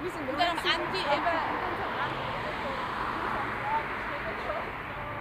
Wir sind Und dann am einzig Andi und eben